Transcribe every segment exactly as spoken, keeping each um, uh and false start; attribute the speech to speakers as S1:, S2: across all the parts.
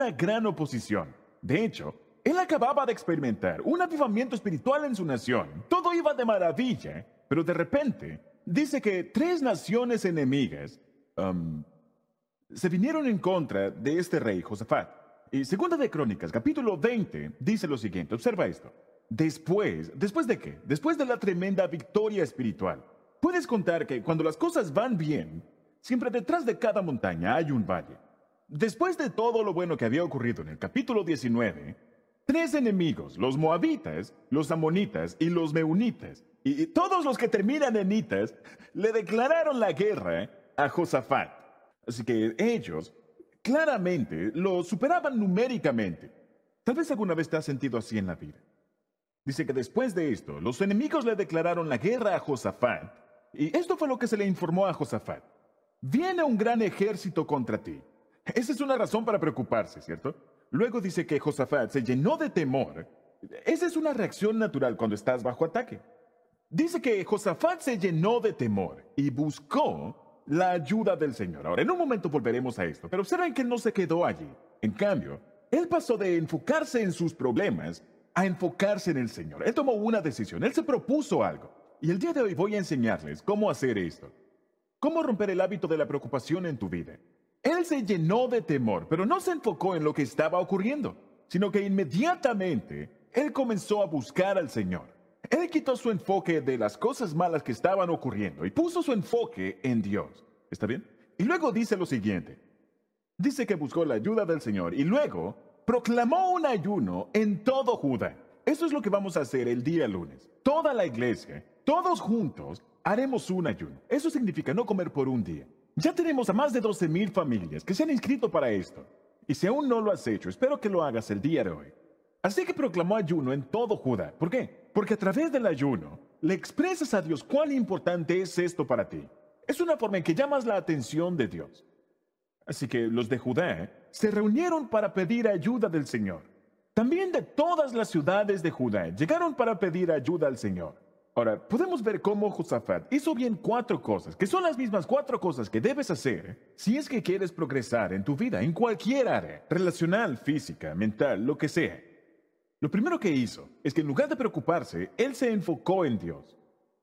S1: una gran oposición. De hecho, él acababa de experimentar un avivamiento espiritual en su nación. Todo iba de maravilla, pero de repente dice que tres naciones enemigas um, se vinieron en contra de este rey Josafat. Y Segunda de Crónicas, capítulo veinte, dice lo siguiente. Observa esto. Después, ¿después de qué? Después de la tremenda victoria espiritual. Puedes contar que cuando las cosas van bien, siempre detrás de cada montaña hay un valle. Después de todo lo bueno que había ocurrido en el capítulo diecinueve, tres enemigos, los moabitas, los amonitas y los meunitas, y todos los que terminan en itas, le declararon la guerra a Josafat. Así que ellos claramente lo superaban numéricamente. Tal vez alguna vez te has sentido así en la vida. Dice que después de esto, los enemigos le declararon la guerra a Josafat, y esto fue lo que se le informó a Josafat. Viene un gran ejército contra ti. Esa es una razón para preocuparse, ¿cierto? Luego dice que Josafat se llenó de temor. Esa es una reacción natural cuando estás bajo ataque. Dice que Josafat se llenó de temor y buscó la ayuda del Señor. Ahora, en un momento volveremos a esto, pero observen que él no se quedó allí. En cambio, él pasó de enfocarse en sus problemas a enfocarse en el Señor. Él tomó una decisión, él se propuso algo. Y el día de hoy voy a enseñarles cómo hacer esto. Cómo romper el hábito de la preocupación en tu vida. Él se llenó de temor, pero no se enfocó en lo que estaba ocurriendo, sino que inmediatamente él comenzó a buscar al Señor. Él quitó su enfoque de las cosas malas que estaban ocurriendo y puso su enfoque en Dios. ¿Está bien? Y luego dice lo siguiente. Dice que buscó la ayuda del Señor y luego proclamó un ayuno en todo Judá. Eso es lo que vamos a hacer el día lunes. Toda la iglesia, todos juntos, haremos un ayuno. Eso significa no comer por un día. Ya tenemos a más de doce mil familias que se han inscrito para esto. Y si aún no lo has hecho, espero que lo hagas el día de hoy. Así que proclamó ayuno en todo Judá. ¿Por qué? Porque a través del ayuno le expresas a Dios cuán importante es esto para ti. Es una forma en que llamas la atención de Dios. Así que los de Judá se reunieron para pedir ayuda del Señor. También de todas las ciudades de Judá llegaron para pedir ayuda al Señor. Ahora, podemos ver cómo Josafat hizo bien cuatro cosas, que son las mismas cuatro cosas que debes hacer si es que quieres progresar en tu vida, en cualquier área, relacional, física, mental, lo que sea. Lo primero que hizo es que en lugar de preocuparse, él se enfocó en Dios.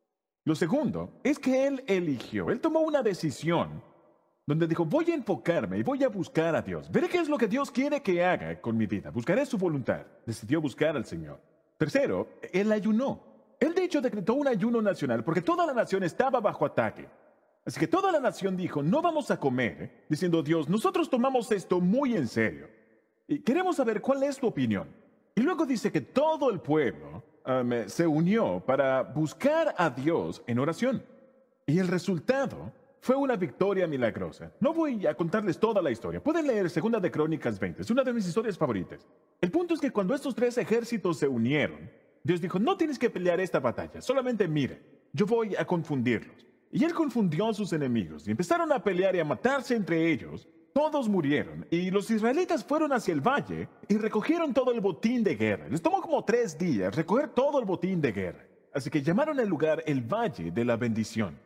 S1: Lo segundo es que él eligió, él tomó una decisión donde dijo, voy a enfocarme y voy a buscar a Dios. Veré qué es lo que Dios quiere que haga con mi vida. Buscaré su voluntad. Decidió buscar al Señor. Tercero, él ayunó. Él de hecho decretó un ayuno nacional porque toda la nación estaba bajo ataque. Así que toda la nación dijo, no vamos a comer, diciendo, Dios, nosotros tomamos esto muy en serio. Y queremos saber cuál es tu opinión. Y luego dice que todo el pueblo um, se unió para buscar a Dios en oración. Y el resultado fue una victoria milagrosa. No voy a contarles toda la historia. Pueden leer Segunda de Crónicas veinte. Es una de mis historias favoritas. El punto es que cuando estos tres ejércitos se unieron, Dios dijo, no tienes que pelear esta batalla, solamente mire, yo voy a confundirlos. Y él confundió a sus enemigos y empezaron a pelear y a matarse entre ellos. Todos murieron y los israelitas fueron hacia el valle y recogieron todo el botín de guerra. Les tomó como tres días recoger todo el botín de guerra. Así que llamaron el lugar el Valle de la Bendición.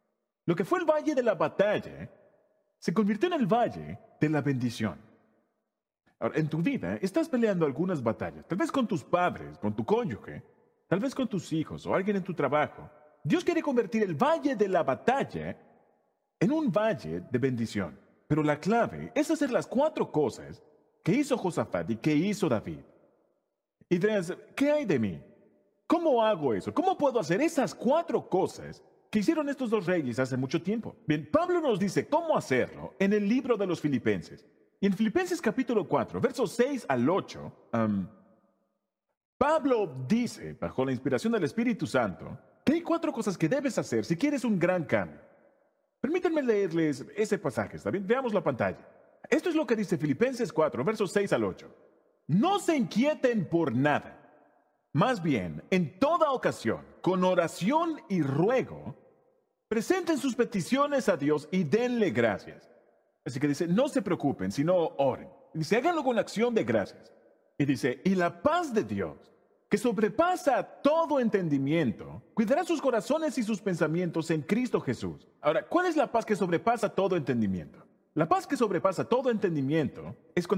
S1: Lo que fue el Valle de la Batalla se convirtió en el Valle de la Bendición. Ahora, en tu vida estás peleando algunas batallas, tal vez con tus padres, con tu cónyuge, tal vez con tus hijos o alguien en tu trabajo. Dios quiere convertir el valle de la batalla en un valle de bendición. Pero la clave es hacer las cuatro cosas que hizo Josafat y que hizo David. Y dirás, ¿qué hay de mí? ¿Cómo hago eso? ¿Cómo puedo hacer esas cuatro cosas que hicieron estos dos reyes hace mucho tiempo? Bien, Pablo nos dice cómo hacerlo en el libro de los Filipenses. Y en Filipenses capítulo cuatro, versos seis al ocho, um, Pablo dice, bajo la inspiración del Espíritu Santo, que hay cuatro cosas que debes hacer si quieres un gran cambio. Permítanme leerles ese pasaje, ¿está bien? Veamos la pantalla. Esto es lo que dice Filipenses cuatro, versos seis al ocho. No se inquieten por nada. Más bien, en toda ocasión, con oración y ruego, presenten sus peticiones a Dios y denle gracias. Así que dice, no se preocupen, sino oren. Y dice, háganlo con acción de gracias. Y dice, y la paz de Dios, que sobrepasa todo entendimiento, cuidará sus corazones y sus pensamientos en Cristo Jesús. Ahora, ¿cuál es la paz que sobrepasa todo entendimiento? La paz que sobrepasa todo entendimiento es cuando